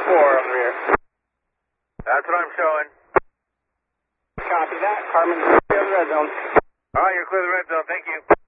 on the rear. That's what I'm showing. Copy that. Carmen, clear the red zone. All right, you're clear the red zone. Thank you.